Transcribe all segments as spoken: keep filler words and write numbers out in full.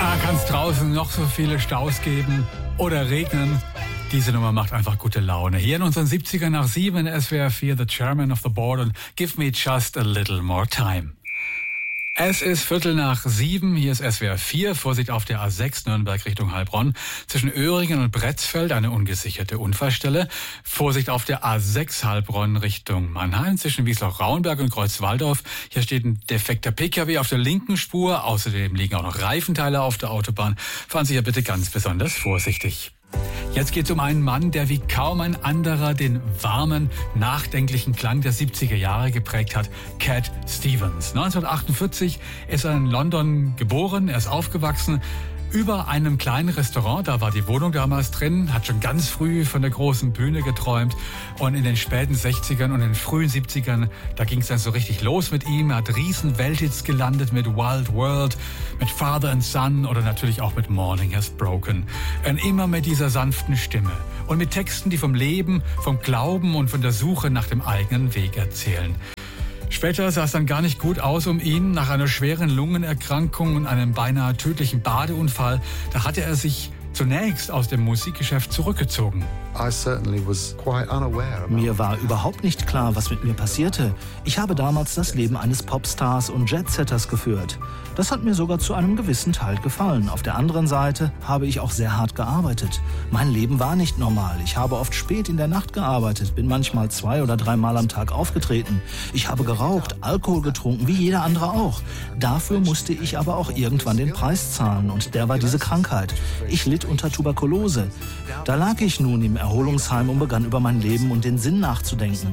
Ja, kann es draußen noch so viele Staus geben oder regnen. Diese Nummer macht einfach gute Laune. Hier in unseren siebzigern nach sieben in S W R vier, The Chairman of the Board und Give Me Just a Little More Time. Es ist Viertel nach sieben, hier ist S W R vier, Vorsicht auf der A sechs Nürnberg Richtung Heilbronn. Zwischen Öhringen und Bretzfeld eine ungesicherte Unfallstelle. Vorsicht auf der A sechs Heilbronn Richtung Mannheim. Zwischen Wiesloch-Rauenberg und Kreuzwaldorf. Hier steht ein defekter P K W auf der linken Spur. Außerdem liegen auch noch Reifenteile auf der Autobahn. Fahren Sie ja bitte ganz besonders vorsichtig. Jetzt geht es um einen Mann, der wie kaum ein anderer den warmen, nachdenklichen Klang der siebziger Jahre geprägt hat. Cat Stevens. neunzehnhundertachtundvierzig ist er in London geboren, er ist aufgewachsen über einem kleinen Restaurant, da war die Wohnung damals drin, hat schon ganz früh von der großen Bühne geträumt und in den späten sechzigern und in den frühen siebzigern, da ging es dann so richtig los mit ihm. Er hat riesen Welthits gelandet mit Wild World, mit Father and Son oder natürlich auch mit Morning Has Broken. Und immer mit dieser sanften Stimme und mit Texten, die vom Leben, vom Glauben und von der Suche nach dem eigenen Weg erzählen. Später sah es dann gar nicht gut aus um ihn. Nach einer schweren Lungenerkrankung und einem beinahe tödlichen Badeunfall, da hatte er sich zunächst aus dem Musikgeschäft zurückgezogen. Mir war überhaupt nicht klar, was mit mir passierte. Ich habe damals das Leben eines Popstars und Jetsetters geführt. Das hat mir sogar zu einem gewissen Teil gefallen. Auf der anderen Seite habe ich auch sehr hart gearbeitet. Mein Leben war nicht normal. Ich habe oft spät in der Nacht gearbeitet, bin manchmal zwei oder dreimal am Tag aufgetreten. Ich habe geraucht, Alkohol getrunken, wie jeder andere auch. Dafür musste ich aber auch irgendwann den Preis zahlen und der war diese Krankheit. Ich litt unter Tuberkulose. Da lag ich nun im Erholungsheim und begann über mein Leben und den Sinn nachzudenken.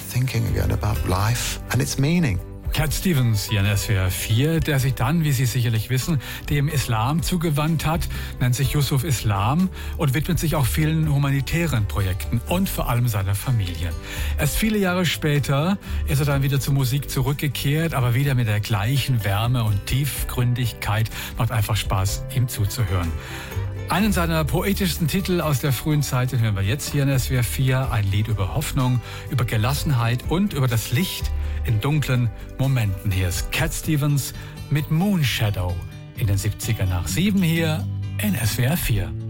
Cat Stevens hier in S W R vier, der sich dann, wie Sie sicherlich wissen, dem Islam zugewandt hat, nennt sich Yusuf Islam und widmet sich auch vielen humanitären Projekten und vor allem seiner Familie. Erst viele Jahre später ist er dann wieder zur Musik zurückgekehrt, aber wieder mit der gleichen Wärme und Tiefgründigkeit. Macht einfach Spaß, ihm zuzuhören. Einen seiner poetischsten Titel aus der frühen Zeit den hören wir jetzt hier in S W R vier. Ein Lied über Hoffnung, über Gelassenheit und über das Licht in dunklen Momenten. Hier ist Cat Stevens mit Moon Shadow in den siebzigern nach sieben hier in S W R vier.